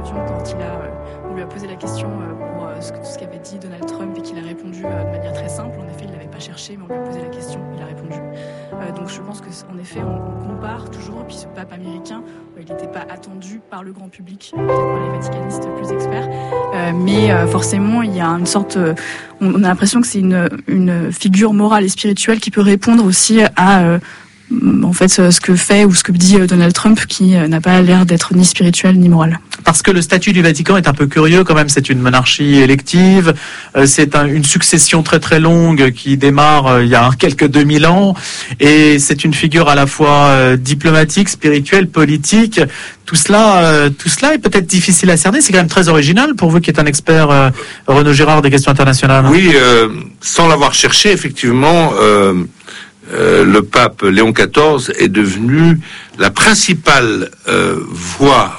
l'avion quand on lui a posé la question pour ce qu'avait dit Donald Trump et qu'il a répondu de manière très simple. En effet, il ne l'avait pas cherché, mais on lui a posé la question, il a répondu. Donc je pense qu'en effet, on compare toujours. Et puis ce pape américain, il n'était pas attendu par le grand public, peut-être par les vaticanistes plus experts. Mais forcément, il y a une sorte... on a l'impression que c'est une figure morale et spirituelle qui peut répondre aussi à... en fait, ce que fait ou ce que dit Donald Trump, qui n'a pas l'air d'être ni spirituel ni moral. Parce que le statut du Vatican est un peu curieux quand même, c'est une monarchie élective, c'est une succession très très longue qui démarre il y a quelques 2000 ans, et c'est une figure à la fois diplomatique, spirituelle, politique. Tout cela est peut-être difficile à cerner, c'est quand même très original pour vous qui êtes un expert, Renaud Girard, des questions internationales. Oui, sans l'avoir cherché, effectivement... le pape Léon XIV est devenu la principale voix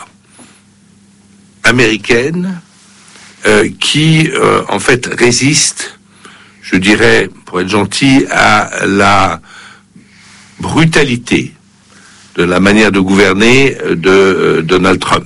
américaine qui, en fait, résiste, je dirais, pour être gentil, à la brutalité de la manière de gouverner de Donald Trump.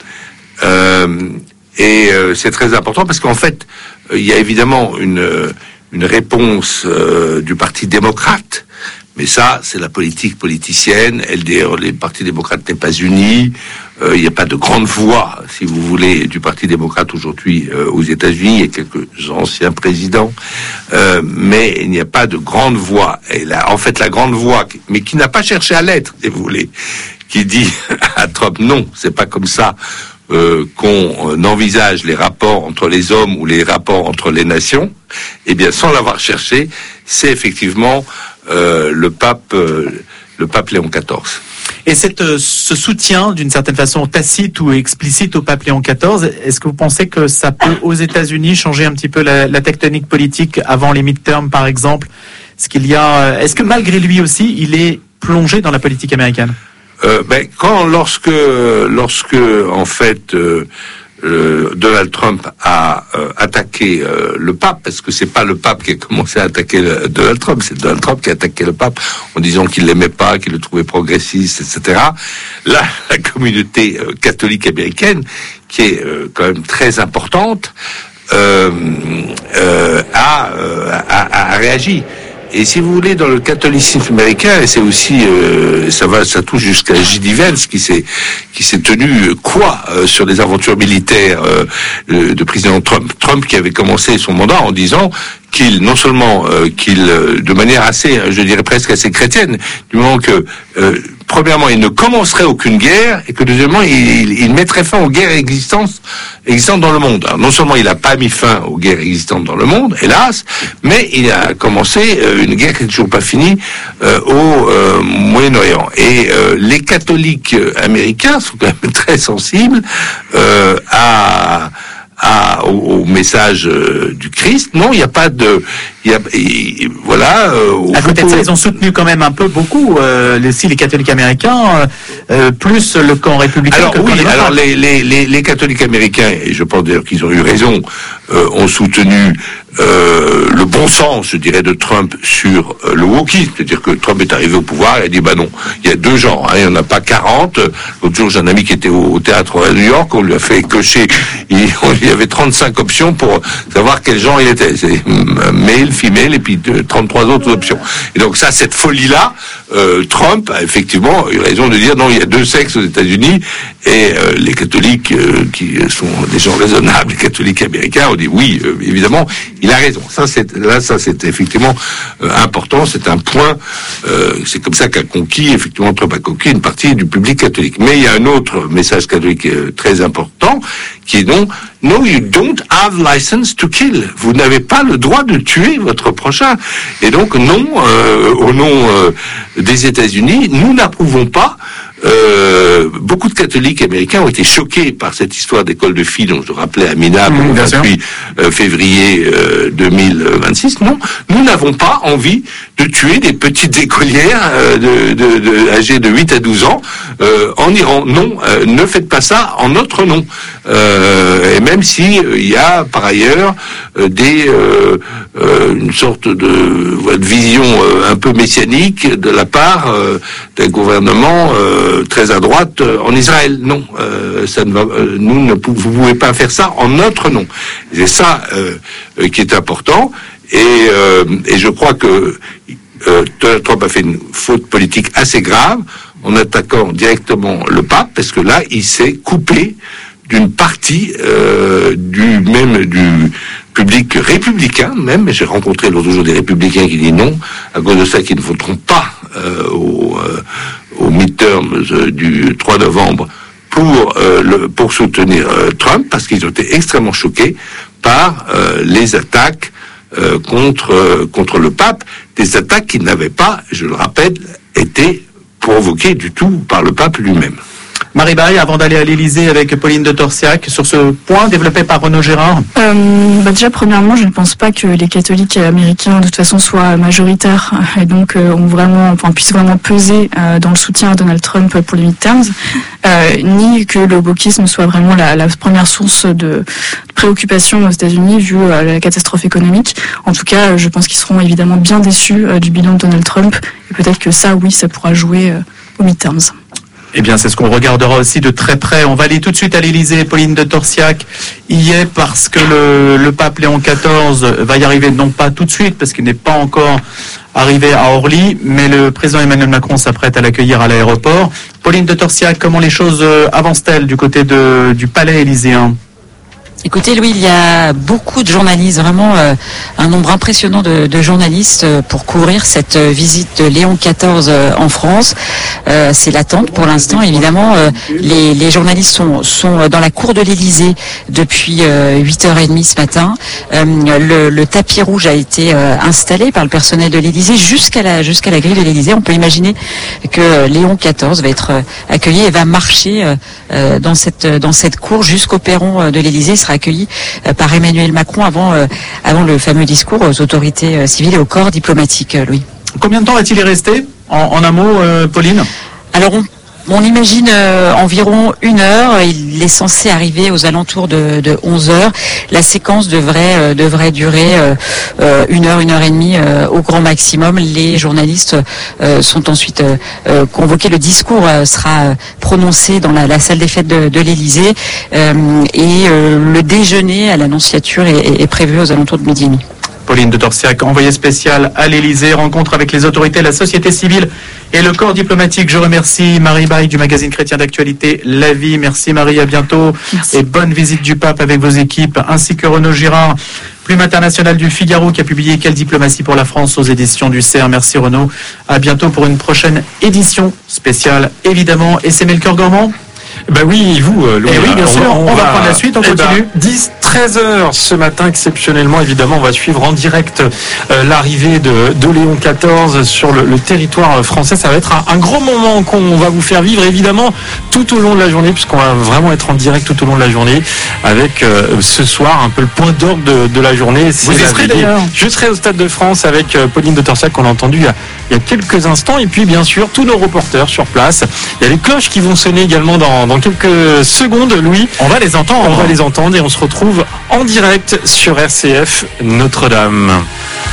Et c'est très important parce qu'en fait, il y a évidemment une réponse du Parti démocrate, mais ça, c'est la politique politicienne. LDR, les partis démocrates n'est pas uni. Il n'y a pas de grande voix, si vous voulez, du Parti démocrate aujourd'hui aux États-Unis. Il y a quelques anciens présidents, mais il n'y a pas de grande voix. Et là, en fait, la grande voix, mais qui n'a pas cherché à l'être, si vous voulez, qui dit à Trump non, c'est pas comme ça. Qu'on envisage les rapports entre les hommes ou les rapports entre les nations, eh bien, sans l'avoir cherché, c'est effectivement le pape Léon XIV. Et ce soutien, d'une certaine façon tacite ou explicite au pape Léon XIV, est-ce que vous pensez que ça peut, aux États-Unis, changer un petit peu la tectonique politique avant les midterms, par exemple? Est-ce que malgré lui aussi, il est plongé dans la politique américaine? Lorsque en fait Donald Trump a attaqué le pape, parce que c'est pas le pape qui a commencé à attaquer Donald Trump, c'est Donald Trump qui a attaqué le pape en disant qu'il l'aimait pas, qu'il le trouvait progressiste, etc. Là, la communauté catholique américaine, qui est quand même très importante, a réagi. Et si vous voulez, dans le catholicisme américain, et c'est aussi, ça touche jusqu'à J.D. Vance, qui s'est tenu sur les aventures militaires de président Trump. Trump qui avait commencé son mandat en disant qu'il, non seulement de manière assez, je dirais presque assez chrétienne, du moment que premièrement, il ne commencerait aucune guerre, et que deuxièmement, il mettrait fin aux guerres existantes dans le monde. Alors, non seulement il n'a pas mis fin aux guerres existantes dans le monde, hélas, mais il a commencé une guerre qui n'est toujours pas finie au Moyen-Orient. Et les catholiques américains sont quand même très sensibles au message du Christ. Non, il n'y a pas de... voilà. À côté de ça, ils ont soutenu quand même un peu beaucoup les catholiques américains, plus le camp républicain. Alors oui, alors les catholiques américains, et je pense d'ailleurs qu'ils ont eu raison, ont soutenu le bon sens, je dirais, de Trump sur le wokisme. C'est-à-dire que Trump est arrivé au pouvoir et a dit, bah non, il y a deux genres, il n'y en a pas 40. L'autre jour, j'ai un ami qui était au théâtre à New York, on lui a fait cocher, il y avait 35 options pour savoir quel genre il était. C'est male, female, et puis 33 autres options. Et donc ça, cette folie-là, Trump a effectivement eu raison de dire, non, il y a deux sexes aux États-Unis, et les catholiques, qui sont des gens raisonnables, les catholiques américains, ont dit, oui, évidemment, il a raison. Ça, c'est effectivement important. C'est un point. C'est comme ça effectivement, Trump a conquis une partie du public catholique. Mais il y a un autre message catholique très important qui est non, you don't have license to kill. Vous n'avez pas le droit de tuer votre prochain. Et donc non, au nom des États-Unis, nous n'approuvons pas. Beaucoup de catholiques américains ont été choqués par cette histoire d'école de filles dont je rappelais à Minneapolis le 28 février 2026. Non, nous n'avons pas envie de tuer des petites écolières âgées de 8 à 12 ans en Iran. Non, ne faites pas ça en notre nom. Et même si il y a par ailleurs une sorte de vision un peu messianique de la part d'un gouvernement très à droite en Israël. Non, ça ne va. Vous pouvez pas faire ça en notre nom. C'est ça qui est important. Et je crois que Donald Trump a fait une faute politique assez grave en attaquant directement le pape, parce que là, il s'est coupé d'une partie du public républicain même. J'ai rencontré l'autre jour des républicains qui disent non, à cause de ça, qu'ils ne voteront pas aux midterms du 3 novembre pour soutenir Trump, parce qu'ils ont été extrêmement choqués par les attaques contre le pape, des attaques qui n'avaient pas, je le rappelle, été provoquées du tout par le pape lui-même. Marie Baye, avant d'aller à l'Élysée avec Pauline de Torsiac, sur ce point développé par Renaud Gérard. Déjà, premièrement, je ne pense pas que les catholiques américains, de toute façon, soient majoritaires et donc puissent vraiment peser dans le soutien à Donald Trump pour les midterms, ni que le wokisme soit vraiment la première source de préoccupation aux États-Unis vu la catastrophe économique. En tout cas, je pense qu'ils seront évidemment bien déçus du bilan de Donald Trump et peut-être que ça pourra jouer aux midterms. Eh bien, c'est ce qu'on regardera aussi de très près. On va aller tout de suite à l'Élysée. Pauline de Torsiac y est parce que le pape Léon XIV va y arriver, non pas tout de suite, parce qu'il n'est pas encore arrivé à Orly, mais le président Emmanuel Macron s'apprête à l'accueillir à l'aéroport. Pauline de Torsiac, comment les choses avancent-elles du côté du palais élyséen ? Écoutez, Louis, il y a beaucoup de journalistes, vraiment un nombre impressionnant de journalistes pour couvrir cette visite de Léon XIV en France. C'est l'attente pour l'instant. Évidemment, les journalistes sont dans la cour de l'Élysée depuis 8h30 ce matin. Le tapis rouge a été installé par le personnel de l'Élysée jusqu'à la grille de l'Élysée. On peut imaginer que Léon XIV va être accueilli et va marcher dans cette cour jusqu'au perron de l'Élysée. Il sera accueilli par Emmanuel Macron avant le fameux discours aux autorités civiles et au corps diplomatique, Louis. Combien de temps va-t-il y rester en un mot, Pauline ? Alors on imagine environ 1 heure. Il est censé arriver aux alentours de 11 heures. La séquence devrait durer 1 heure, 1 heure et demie au grand maximum. Les journalistes sont ensuite convoqués. Le discours sera prononcé dans la salle des fêtes de l'Élysée et le déjeuner à l'Annonciature est prévu aux alentours de 12h30. Pauline de Torsiac, envoyée spéciale à l'Élysée, rencontre avec les autorités, la société civile et le corps diplomatique. Je remercie Marie Baye du magazine chrétien d'actualité La Vie. Merci Marie, à bientôt. Merci. Et bonne visite du pape avec vos équipes, ainsi que Renaud Girard, plume internationale du Figaro, qui a publié Quelle diplomatie pour la France aux éditions du CERF. Merci Renaud. À bientôt pour une prochaine édition spéciale, évidemment. Et c'est Melchior Gormand. Ben oui, vous, Louis. Et oui, bien sûr, on va prendre la suite, on continue. 13h ce matin, exceptionnellement, évidemment, on va suivre en direct l'arrivée de Léon XIV sur le territoire français. Ça va être un gros moment qu'on va vous faire vivre, évidemment, tout au long de la journée, puisqu'on va vraiment être en direct tout au long de la journée, avec ce soir un peu le point d'orgue de la journée. Vous y serez d'ailleurs. Je serai au Stade de France avec Pauline de Torsiac, qu'on a entendu il y a quelques instants, et puis bien sûr tous nos reporters sur place. Il y a les cloches qui vont sonner également dans quelques secondes, Louis. On va les entendre. On va les entendre et on se retrouve en direct sur RCF Notre-Dame.